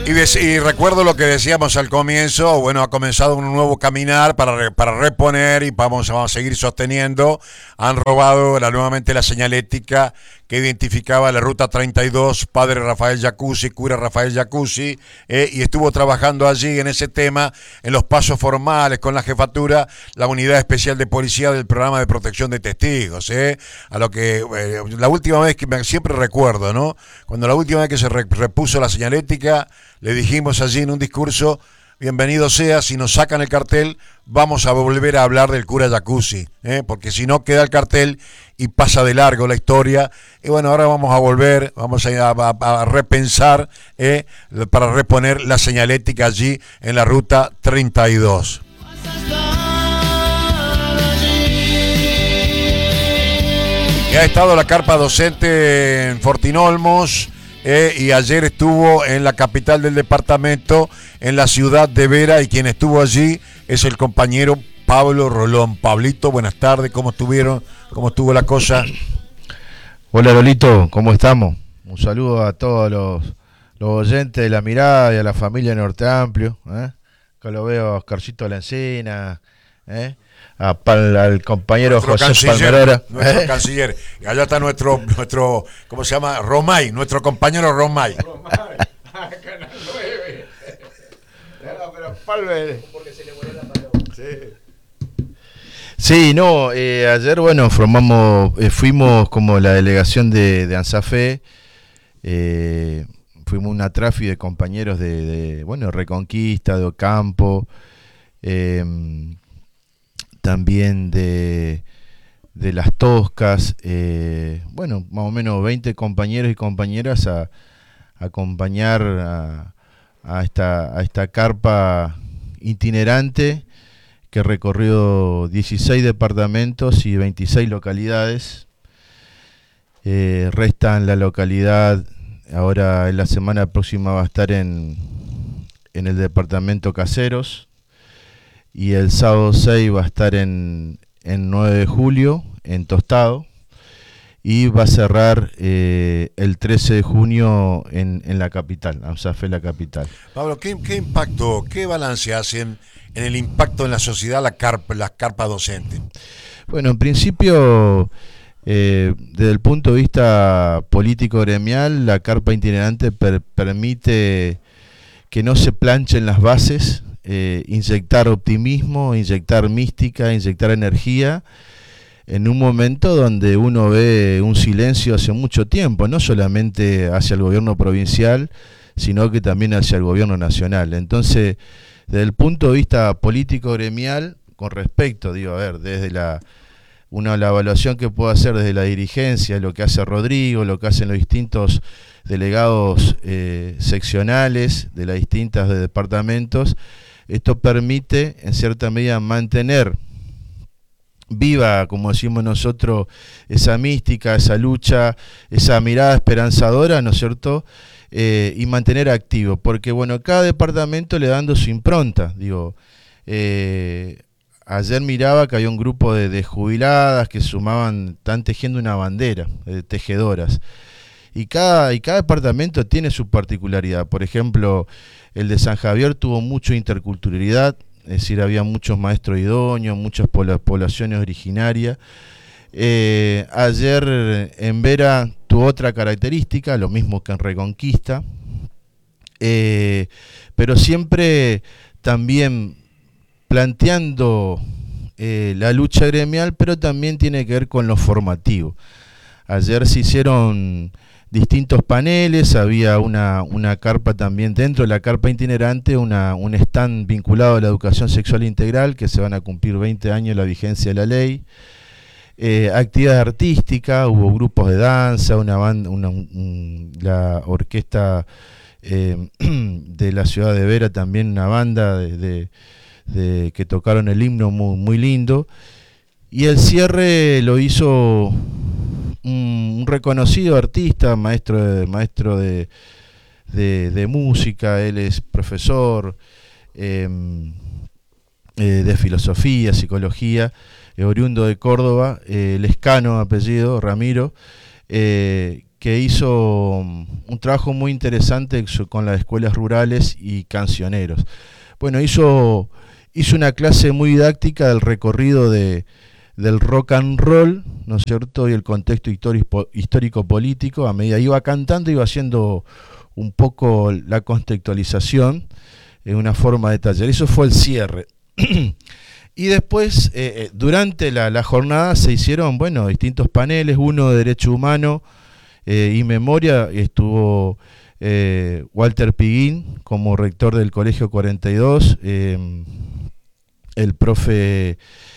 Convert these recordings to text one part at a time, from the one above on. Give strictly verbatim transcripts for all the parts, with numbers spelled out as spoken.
Y, des, y recuerdo lo que decíamos al comienzo, bueno, ha comenzado un nuevo caminar para, re, para reponer y vamos, vamos a seguir sosteniendo. Han robado la, nuevamente la señalética que identificaba la ruta treinta y dos, padre Rafael Jacuzzi, cura Rafael Jacuzzi, eh, y estuvo trabajando allí en ese tema, en los pasos formales con la jefatura, la unidad especial de policía del programa de protección de testigos, eh, a lo que eh, la última vez que me, siempre recuerdo, ¿no? Cuando la última vez que se re, repuso la señalética, le dijimos allí en un discurso: bienvenido sea, si nos sacan el cartel, vamos a volver a hablar del cura Jacuzzi, ¿eh? Porque si no queda el cartel y pasa de largo la historia. Y bueno, ahora vamos a volver, vamos a, a, a repensar ¿eh? para reponer la señalética allí en la ruta treinta y dos. Y ha estado la carpa docente en Fortinolmos. Eh, y ayer estuvo en la capital del departamento, en la ciudad de Vera, y quien estuvo allí es el compañero Pablo Rolón. Pablito, buenas tardes, ¿cómo estuvieron? ¿Cómo estuvo la cosa? Hola Lolito, ¿cómo estamos? Un saludo a todos los, los oyentes de La Mirada y a la familia Norte Amplio, ¿eh? Que lo veo a Oscarcito Lencina, ¿eh? A Pal, al compañero nuestro José Palmerora, nuestro ¿eh? canciller. Y allá está nuestro, nuestro, ¿cómo se llama? Romay, nuestro compañero Romay. Romay. Porque se le voló la paloma. Sí. Sí, no, eh, ayer, bueno, formamos, eh, fuimos como la delegación de, de ANSAFE, eh, fuimos una trafi de compañeros de, de, bueno, Reconquista, de Ocampo, eh, también de, de Las Toscas, eh, bueno, más o menos veinte compañeros y compañeras a, a acompañar a, a, esta, a esta carpa itinerante que recorrió dieciséis departamentos y veintiséis localidades. Eh, restan la localidad, ahora en la semana próxima va a estar en, en el departamento Caseros, y el sábado seis va a estar en, en nueve de julio, en Tostado, y va a cerrar eh, el trece de junio en, en la capital, ANSAFE la capital. Pablo, ¿qué, qué impacto, qué balance hacen en el impacto en la sociedad la carpa, las carpas docentes? Bueno, en principio, eh, desde el punto de vista político gremial, la carpa itinerante per, permite que no se planchen las bases, eh, inyectar optimismo, inyectar mística, inyectar energía, en un momento donde uno ve un silencio hace mucho tiempo, no solamente hacia el gobierno provincial, sino que también hacia el gobierno nacional. Entonces, desde el punto de vista político gremial, con respecto, digo, a ver, desde la una la evaluación que puedo hacer desde la dirigencia, lo que hace Rodrigo, lo que hacen los distintos delegados eh, seccionales de las distintas de departamentos, esto permite en cierta medida mantener viva, como decimos nosotros, esa mística, esa lucha, esa mirada esperanzadora, ¿no es cierto?, eh, y mantener activo, porque bueno, cada departamento le dando su impronta, digo, eh, ayer miraba que había un grupo de, de jubiladas que sumaban, están tejiendo una bandera, de tejedoras, y cada, y cada departamento tiene su particularidad. Por ejemplo, el de San Javier tuvo mucha interculturalidad, es decir, había muchos maestros idóneos, muchas poblaciones originarias. Eh, ayer en Vera tuvo otra característica, lo mismo que en Reconquista, eh, pero siempre también planteando eh, la lucha gremial, pero también tiene que ver con lo formativo. Ayer se hicieron distintos paneles, había una, una carpa también dentro de la carpa itinerante, una, un stand vinculado a la educación sexual integral, que se van a cumplir veinte años la vigencia de la ley. Eh, actividad artística, hubo grupos de danza, una banda, una, un, la orquesta eh, de la ciudad de Vera, también una banda de, de, de, que tocaron el himno muy, muy lindo. Y el cierre lo hizo un reconocido artista, maestro de, maestro de, de, de música, él es profesor eh, eh, de filosofía, psicología, eh, oriundo de Córdoba, eh, Lescano apellido, Ramiro, eh, que hizo un trabajo muy interesante con las escuelas rurales y cancioneros. Bueno, hizo, hizo una clase muy didáctica del recorrido de, del rock and roll, ¿no es cierto?, y el contexto histórico-político. A medida que iba cantando, iba haciendo un poco la contextualización en una forma de taller. Eso fue el cierre. Y después, eh, durante la, la jornada, se hicieron, bueno, distintos paneles, uno de Derecho Humano eh, y Memoria, estuvo eh, Walter Piguín como rector del Colegio cuarenta y dos, eh, el profe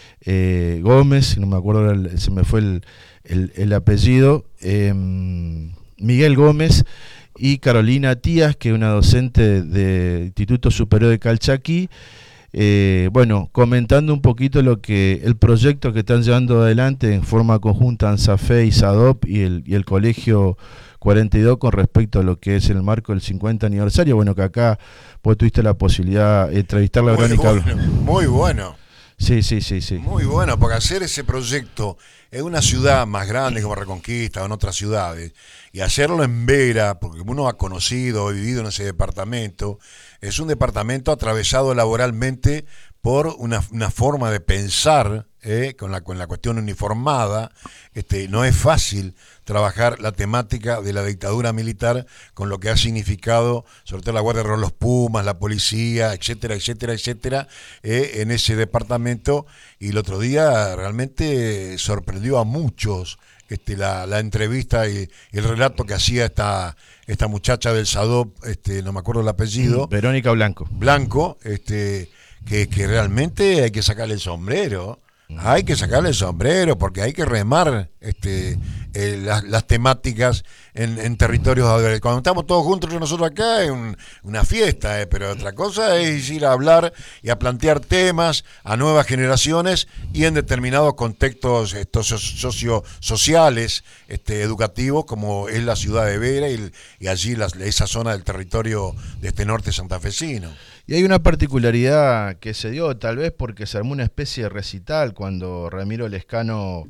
eh, Gómez, no me acuerdo, el, se me fue el, el, el apellido, eh, Miguel Gómez, y Carolina Tías, que es una docente del Instituto Superior de Calchaquí, eh, bueno, comentando un poquito lo que el proyecto que están llevando adelante en forma conjunta ANSAFE y SADOP y el, y el Colegio cuarenta y dos con respecto a lo que es el marco del cincuenta aniversario. Bueno, que acá vos tuviste la posibilidad de entrevistarla a Verónica. Bueno, muy bueno. Sí, sí, sí, sí. Muy bueno, porque hacer ese proyecto en una ciudad más grande como Reconquista o en otras ciudades, y hacerlo en Vera, porque uno ha conocido, ha vivido en ese departamento, es un departamento atravesado laboralmente por una, una forma de pensar, eh, con, la, con la cuestión uniformada. Este, no es fácil trabajar la temática de la dictadura militar con lo que ha significado, sobre todo la Guardia Rural, los Pumas, la policía, etcétera, etcétera, etcétera, eh, en ese departamento. Y el otro día realmente sorprendió a muchos este, la, la entrevista y, y el relato que hacía esta, esta muchacha del SADOP, este, no me acuerdo el apellido. Verónica Blanco. Blanco, este, que, que realmente hay que sacarle el sombrero. Hay que sacarle el sombrero porque hay que remar este, eh, las, las temáticas en, en territorios. Cuando estamos todos juntos nosotros acá es un, una fiesta, eh, pero otra cosa es ir a hablar y a plantear temas a nuevas generaciones y en determinados contextos estos socio sociales, este, educativos, como es la ciudad de Vera y, y allí las, esa zona del territorio de este norte santafesino. Y hay una particularidad que se dio, tal vez porque se armó una especie de recital cuando Ramiro Lescano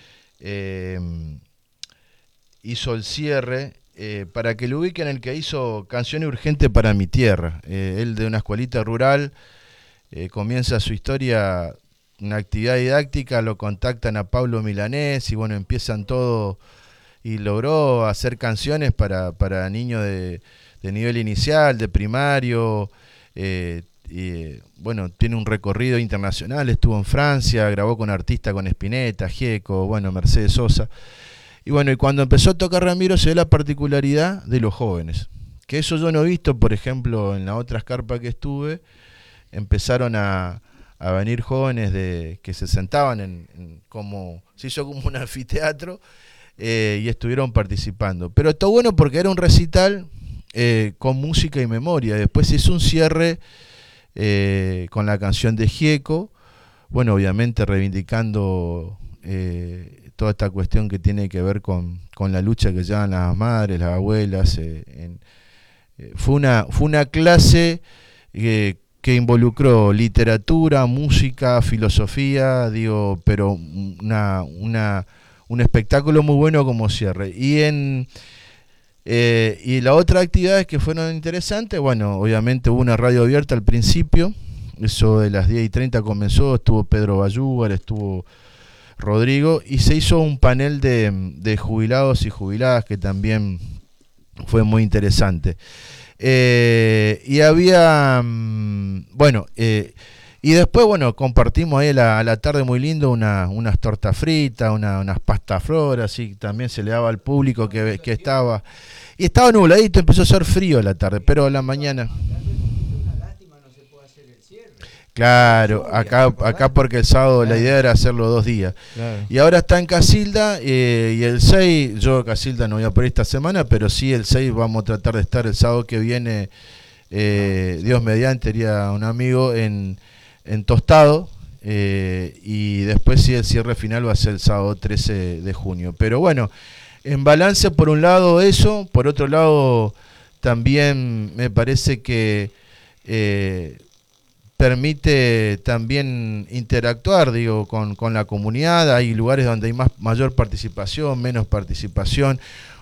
eh, hizo el cierre, eh, para que lo ubiquen, el que hizo Canciones Urgentes para mi Tierra. Eh, él, de una escuelita rural, eh, comienza su historia, una actividad didáctica, lo contactan a Pablo Milanés y bueno, empiezan todo, y logró hacer canciones para, para niños de, de nivel inicial, de primario. Eh, y, bueno, tiene un recorrido internacional, estuvo en Francia, grabó con artistas, con Spinetta, Gieco, bueno, Mercedes Sosa. Y bueno, y cuando empezó a tocar Ramiro se ve la particularidad de los jóvenes, que eso yo no he visto, por ejemplo, en las otras carpas que estuve, empezaron a, a venir jóvenes de que se sentaban en, en como, se hizo como un anfiteatro, eh, y estuvieron participando. Pero está bueno porque era un recital Eh, con música y memoria. Después hizo un cierre eh, con la canción de Gieco, bueno, obviamente reivindicando eh, toda esta cuestión que tiene que ver con, con la lucha que llevan las madres, las abuelas. Eh, en, eh, fue, una, fue una clase eh, que involucró literatura, música, filosofía, digo, pero una, una, un espectáculo muy bueno como cierre. Y en Eh, y las otras actividades que fueron interesantes, bueno, obviamente hubo una radio abierta al principio, eso de las diez y treinta comenzó, estuvo Pedro Bayúgar, estuvo Rodrigo, y se hizo un panel de, de jubilados y jubiladas que también fue muy interesante. Eh, y había, bueno, eh, y después, bueno, compartimos ahí a la, a la tarde muy lindo una, unas tortas fritas, una, unas pastas floras, y también se le daba al público que, que estaba. Y estaba nubladito, empezó a hacer frío a la tarde, pero a la mañana. Claro, acá, acá porque el sábado la idea era hacerlo dos días. Claro. Y ahora está en Casilda, eh, y el seis, yo a Casilda no voy a por esta semana, pero sí el seis vamos a tratar de estar el sábado que viene, eh, Dios mediante, iría un amigo en... en Tostado, eh, y después sí el cierre final va a ser el sábado trece de junio. Pero bueno, en balance, por un lado eso, por otro lado también me parece que eh, permite también interactuar, digo, con, con la comunidad. Hay lugares donde hay más, mayor participación, menos participación.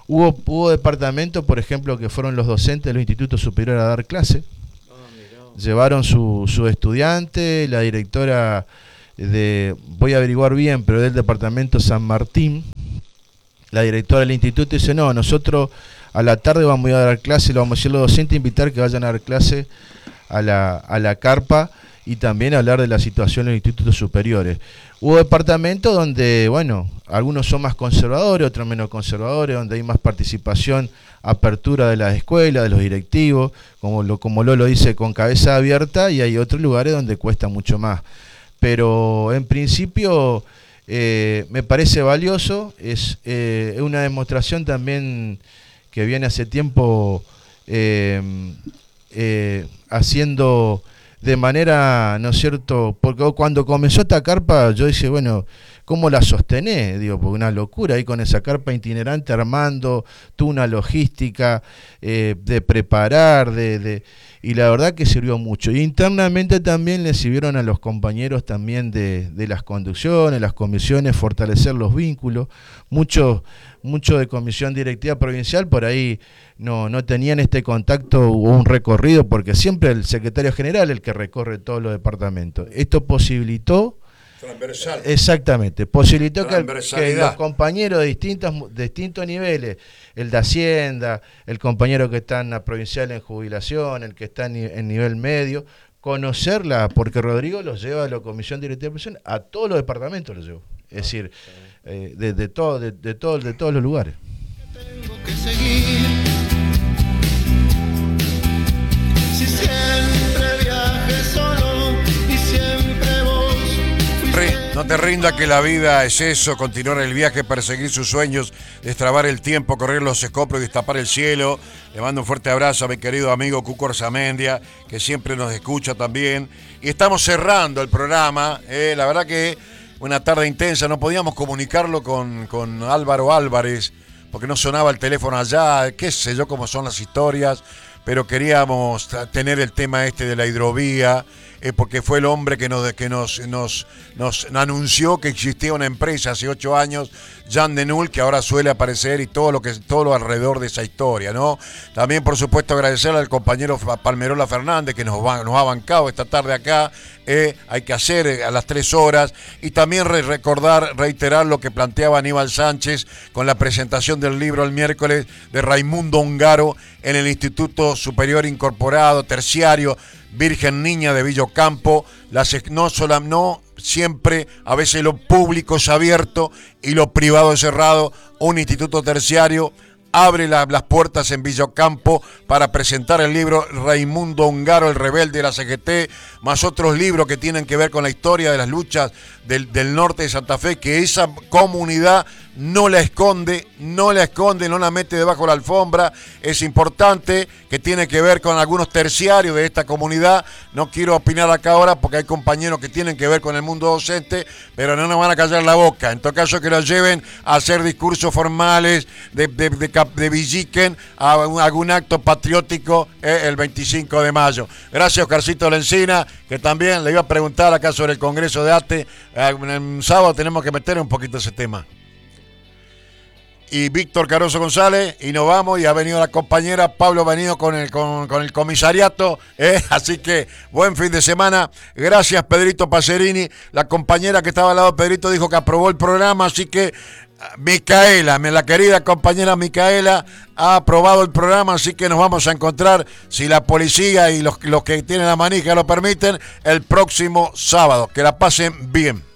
Hubo, hubo departamentos, por ejemplo, que fueron los docentes de los institutos superiores a dar clase. Oh, llevaron su, su estudiante, la directora de, voy a averiguar bien, pero del departamento San Martín, la directora del instituto dice, no, nosotros a la tarde vamos a ir a dar clase, lo vamos a decir a los docentes, invitar que vayan a dar clase a la, a la carpa y también hablar de la situación en los institutos superiores. Hubo departamentos donde, bueno, algunos son más conservadores, otros menos conservadores, donde hay más participación, apertura de las escuelas, de los directivos, como, lo, como Lolo dice, con cabeza abierta, y hay otros lugares donde cuesta mucho más. Pero en principio eh, me parece valioso, es eh, una demostración también que viene hace tiempo eh, eh, haciendo de manera, ¿no es cierto? Porque cuando comenzó esta carpa, yo dije, bueno, ¿cómo la sostené? Digo, porque una locura, ahí con esa carpa itinerante armando, tuvo una logística eh, de preparar, de, de y la verdad que sirvió mucho. Y internamente también le sirvieron a los compañeros también de, de las conducciones, las comisiones, fortalecer los vínculos. Muchos mucho de comisión directiva provincial por ahí no, no tenían este contacto o un recorrido, porque siempre el secretario general es el que recorre todos los departamentos. Esto posibilitó transversal. Exactamente, posibilitó que, que los compañeros de distintos, de distintos niveles, el de Hacienda, el compañero que está en la provincial en jubilación, el que está en, en nivel medio, conocerla, porque Rodrigo los lleva a la comisión directiva provincial, a todos los departamentos los llevó, es decir, eh, de, de, todo, de, de, todo, de todos los lugares. Tengo que seguir. Si siempre viaje solo y siempre vos. No te rinda, que la vida es eso, continuar el viaje, perseguir sus sueños, destrabar el tiempo, correr los escombros y destapar el cielo. Le mando un fuerte abrazo a mi querido amigo Cuco Orzamendia, que siempre nos escucha también. Y estamos cerrando el programa, eh, la verdad que una tarde intensa, no podíamos comunicarlo con, con Álvaro Álvarez, porque no sonaba el teléfono allá, qué sé yo cómo son las historias, pero queríamos tener el tema este de la hidrovía, eh, porque fue el hombre que nos que nos, nos nos anunció que existía una empresa hace ocho años, Jan de Null, que ahora suele aparecer, y todo lo que todo lo alrededor de esa historia, ¿no? También, por supuesto, agradecerle al compañero Palmerola Fernández, que nos, va, nos ha bancado esta tarde acá. Eh, hay que hacer eh, a las tres horas, y también re recordar, reiterar lo que planteaba Aníbal Sánchez con la presentación del libro el miércoles de Raimundo Ongaro en el Instituto Superior Incorporado Terciario Virgen Niña de Villocampo. Las, no, solo, no siempre, a veces lo público es abierto y lo privado es cerrado. Un instituto terciario abre la, las puertas en Villocampo para presentar el libro Raimundo Ongaro, el rebelde de la C G T, más otros libros que tienen que ver con la historia de las luchas del, del norte de Santa Fe, que esa comunidad no la esconde, no la esconde, no la mete debajo de la alfombra. Es importante, que tiene que ver con algunos terciarios de esta comunidad. No quiero opinar acá ahora porque hay compañeros que tienen que ver con el mundo docente, pero no nos van a callar la boca. En todo caso, que los lleven a hacer discursos formales de, de, de, de, de Villiquen, a algún acto patriótico eh, el veinticinco de mayo. Gracias, Oscarcito Lencina, que también le iba a preguntar acá sobre el Congreso de ATE. Eh, el sábado tenemos que meter un poquito ese tema. Y Víctor Caroso González, y nos vamos, y ha venido la compañera Pablo, ha venido con el, con, con el comisariato, ¿eh? Así que buen fin de semana. Gracias, Pedrito Pacerini. La compañera que estaba al lado de Pedrito dijo que aprobó el programa, así que Micaela, la querida compañera Micaela, ha aprobado el programa, así que nos vamos a encontrar, si la policía y los, los que tienen la manija lo permiten, el próximo sábado. Que la pasen bien.